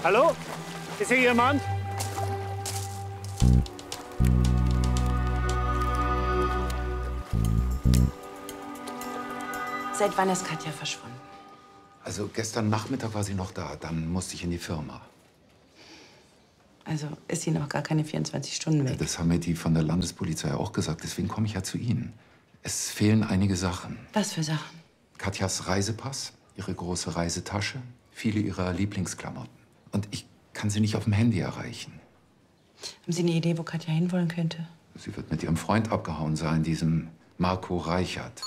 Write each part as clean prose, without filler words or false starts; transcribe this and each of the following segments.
Hallo? Ist hier jemand? Seit wann ist Katja verschwunden? Also gestern Nachmittag war sie noch da, dann musste ich in die Firma. Also ist sie noch gar keine 24 Stunden weg? Das haben mir die von der Landespolizei auch gesagt, deswegen komme ich ja zu Ihnen. Es fehlen einige Sachen. Was für Sachen? Katjas Reisepass, ihre große Reisetasche, viele ihrer Lieblingsklamotten. Und ich kann sie nicht auf dem Handy erreichen. Haben Sie eine Idee, wo Katja hinwollen könnte? Sie wird mit ihrem Freund abgehauen sein, diesem Marco Reichert.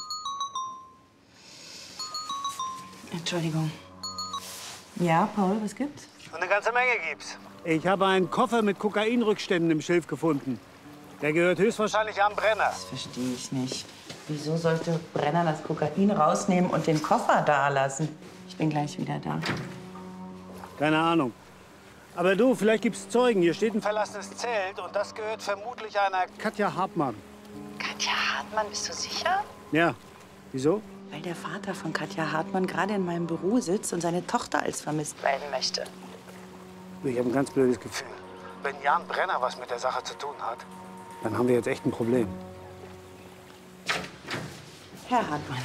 Entschuldigung. Ja, Paul, was gibt's? Eine ganze Menge gibt's. Ich habe einen Koffer mit Kokainrückständen im Schilf gefunden. Der gehört höchstwahrscheinlich am Brenner. Das verstehe ich nicht. Wieso sollte Brenner das Kokain rausnehmen und den Koffer da lassen? Ich bin gleich wieder da. Keine Ahnung. Aber du, vielleicht gibt's Zeugen. Hier steht ein verlassenes Zelt und das gehört vermutlich einer Katja Hartmann. Katja Hartmann, bist du sicher? Ja. Wieso? Weil der Vater von Katja Hartmann gerade in meinem Büro sitzt und seine Tochter als vermisst melden möchte. Ich habe ein ganz blödes Gefühl. Wenn Jan Brenner was mit der Sache zu tun hat, dann haben wir jetzt echt ein Problem. Herr Hartmann,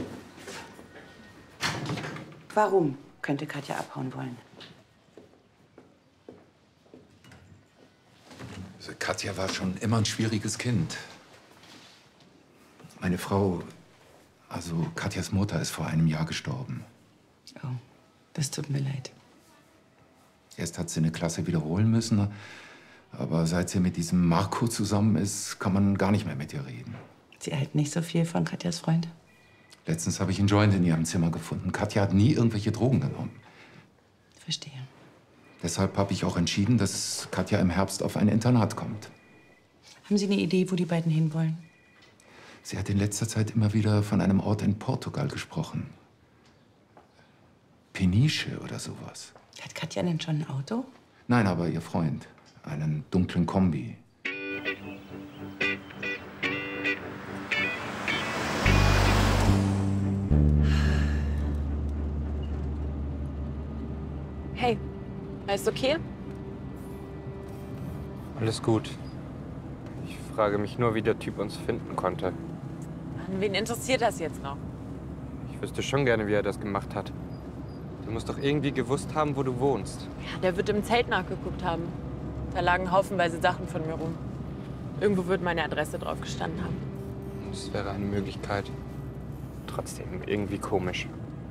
warum könnte Katja abhauen wollen? Also Katja war schon immer ein schwieriges Kind. Meine Frau, also Katjas Mutter, ist vor einem Jahr gestorben. Oh, das tut mir leid. Erst hat sie eine Klasse wiederholen müssen, aber seit sie mit diesem Marco zusammen ist, kann man gar nicht mehr mit ihr reden. Sie hält nicht so viel von Katjas Freund? Letztens habe ich einen Joint in ihrem Zimmer gefunden. Katja hat nie irgendwelche Drogen genommen. Verstehe. Deshalb habe ich auch entschieden, dass Katja im Herbst auf ein Internat kommt. Haben Sie eine Idee, wo die beiden hinwollen? Sie hat in letzter Zeit immer wieder von einem Ort in Portugal gesprochen. Peniche oder sowas. Hat Katja denn schon ein Auto? Nein, aber ihr Freund. Einen dunklen Kombi. Hey, alles okay? Alles gut. Ich frage mich nur, wie der Typ uns finden konnte. Mann, wen interessiert das jetzt noch? Ich wüsste schon gerne, wie er das gemacht hat. Du musst doch irgendwie gewusst haben, wo du wohnst. Ja, der wird im Zelt nachgeguckt haben. Da lagen haufenweise Sachen von mir rum. Irgendwo wird meine Adresse drauf gestanden haben. Das wäre eine Möglichkeit. Trotzdem irgendwie komisch.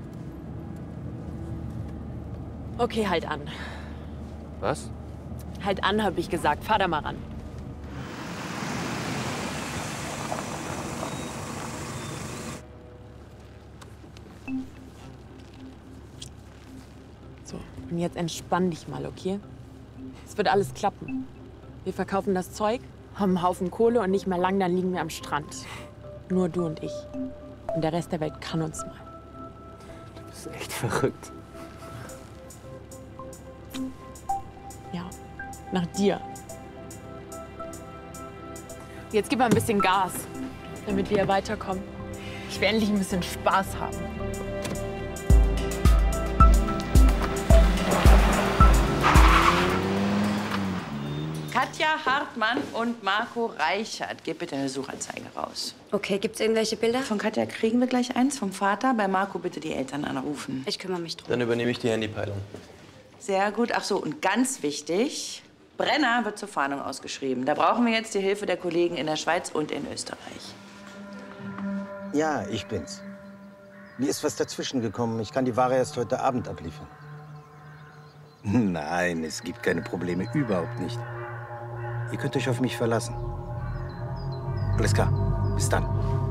Okay, halt an. Was? Halt an, habe ich gesagt. Fahr da mal ran. So, und jetzt entspann dich mal, okay? Es wird alles klappen. Wir verkaufen das Zeug, haben einen Haufen Kohle und nicht mehr lang, dann liegen wir am Strand. Nur du und ich. Und der Rest der Welt kann uns mal. Du bist echt verrückt. Ja, nach dir. Jetzt gib mal ein bisschen Gas, damit wir weiterkommen. Ich will endlich ein bisschen Spaß haben. Katja Hartmann und Marco Reichert. Gebt bitte eine Suchanzeige raus. Okay, gibt's irgendwelche Bilder? Von Katja kriegen wir gleich eins, vom Vater. Bei Marco bitte die Eltern anrufen. Ich kümmere mich drum. Dann übernehme ich die Handypeilung. Sehr gut. Ach so, und ganz wichtig, Brenner wird zur Fahndung ausgeschrieben. Da brauchen wir jetzt die Hilfe der Kollegen in der Schweiz und in Österreich. Ja, ich bin's. Mir ist was dazwischen gekommen. Ich kann die Ware erst heute Abend abliefern. Nein, es gibt keine Probleme. Überhaupt nicht. Ihr könnt euch auf mich verlassen. Alles klar. Bis dann.